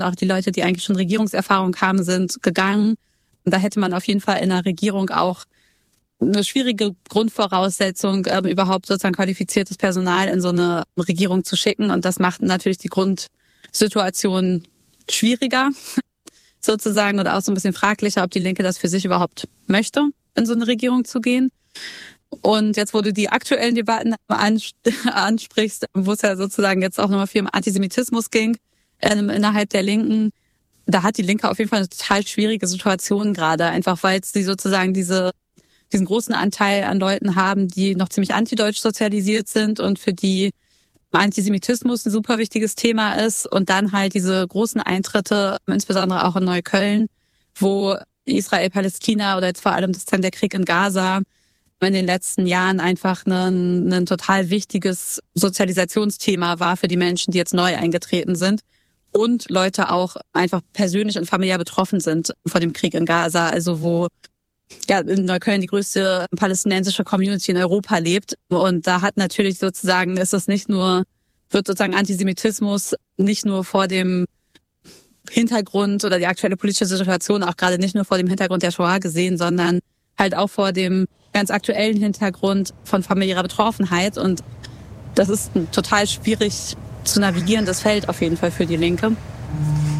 Auch die Leute, die eigentlich schon Regierungserfahrung haben, sind gegangen. Und da hätte man auf jeden Fall in der Regierung auch eine schwierige Grundvoraussetzung, überhaupt sozusagen qualifiziertes Personal in so eine Regierung zu schicken. Und das macht natürlich die Grundsituation schwieriger sozusagen und auch so ein bisschen fraglicher, ob die Linke das für sich überhaupt möchte, in so eine Regierung zu gehen. Und jetzt, wo du die aktuellen Debatten ansprichst, wo es ja sozusagen jetzt auch nochmal viel um Antisemitismus ging, innerhalb der Linken, da hat die Linke auf jeden Fall eine total schwierige Situation gerade, einfach weil sie sozusagen diesen großen Anteil an Leuten haben, die noch ziemlich antideutsch sozialisiert sind und für die Antisemitismus ein super wichtiges Thema ist und dann halt diese großen Eintritte, insbesondere auch in Neukölln, wo Israel-Palästina oder jetzt vor allem der Krieg in Gaza in den letzten Jahren einfach ein total wichtiges Sozialisationsthema war für die Menschen, die jetzt neu eingetreten sind und Leute auch einfach persönlich und familiär betroffen sind von dem Krieg in Gaza, also wo in Neukölln die größte palästinensische Community in Europa lebt. Und da hat natürlich sozusagen, wird sozusagen Antisemitismus nicht nur vor dem Hintergrund oder die aktuelle politische Situation auch gerade nicht nur vor dem Hintergrund der Shoah gesehen, sondern halt auch vor dem ganz aktuellen Hintergrund von familiärer Betroffenheit. Und das ist ein total schwierig zu navigierendes Feld auf jeden Fall für die Linke.